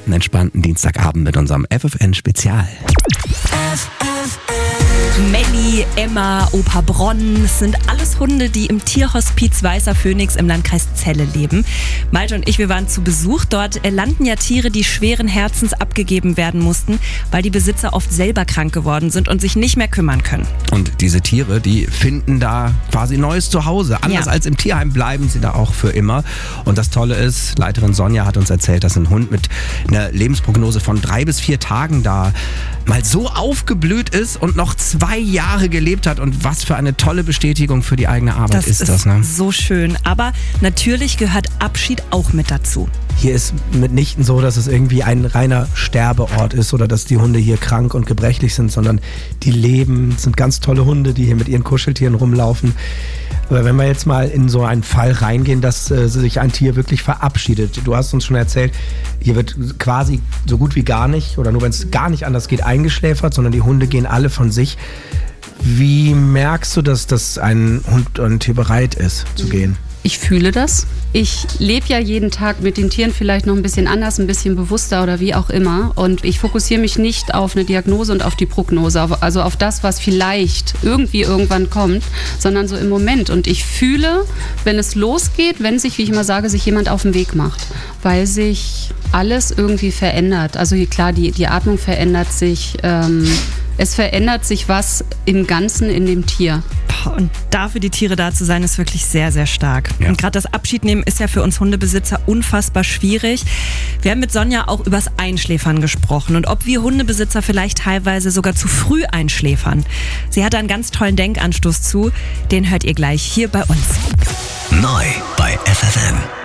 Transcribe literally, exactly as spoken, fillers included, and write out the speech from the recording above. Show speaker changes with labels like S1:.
S1: einen entspannten Dienstagabend mit unserem F F N-Spezial.
S2: Melli, Emma, Opa Bronn, es sind alles Hunde, die im Tierhospiz Weißer Phönix im Landkreis Celle leben. Malte und ich, wir waren zu Besuch. Dort landen ja Tiere, die schweren Herzens abgegeben werden mussten, weil die Besitzer oft selber krank geworden sind und sich nicht mehr kümmern können.
S1: Und diese Tiere, die finden da quasi neues Zuhause. Anders
S2: Ja.
S1: als im Tierheim bleiben sie da auch für immer. Und das Tolle ist, Leiterin Sonja hat uns erzählt, dass ein Hund mit einer Lebensprognose von drei bis vier Tagen da mal so aufgeblüht ist und noch zwei Jahre gelebt hat. Und was für eine tolle Bestätigung für die eigene Arbeit
S2: Das
S1: ist,
S2: ist
S1: das, ne?
S2: so schön. Aber natürlich gehört Abschied auch mit dazu.
S3: Hier ist mitnichten so, dass es irgendwie ein reiner Sterbeort ist oder dass die Hunde hier krank und gebrechlich sind, sondern die leben, es sind ganz tolle Hunde, die hier mit ihren Kuscheltieren rumlaufen. Aber wenn wir jetzt mal in so einen Fall reingehen, dass äh, sich ein Tier wirklich verabschiedet. Du hast uns schon erzählt, hier wird quasi so gut wie gar nicht oder nur wenn es gar nicht anders geht, eingeschläfert, sondern die Hunde gehen alle von sich. Wie merkst du, dass, dass ein Hund oder ein Tier bereit ist zu gehen?
S4: Ich fühle das. Ich lebe ja jeden Tag mit den Tieren vielleicht noch ein bisschen anders, ein bisschen bewusster oder wie auch immer. Und ich fokussiere mich nicht auf eine Diagnose und auf die Prognose, auf, also auf das, was vielleicht irgendwie irgendwann kommt, sondern so im Moment. Und ich fühle, wenn es losgeht, wenn sich, wie ich immer sage, sich jemand auf den Weg macht, weil sich alles irgendwie verändert. Also klar, die, die Atmung verändert sich, ähm, es verändert sich was im Ganzen in dem Tier.
S2: Und dafür die Tiere da zu sein, ist wirklich sehr, sehr stark.
S1: Ja.
S2: Und gerade das Abschiednehmen ist ja für uns Hundebesitzer unfassbar schwierig. Wir haben mit Sonja auch übers Einschläfern gesprochen und ob wir Hundebesitzer vielleicht teilweise sogar zu früh einschläfern. Sie hat einen ganz tollen Denkanstoß zu, den hört ihr gleich hier bei uns.
S5: Neu bei F F N.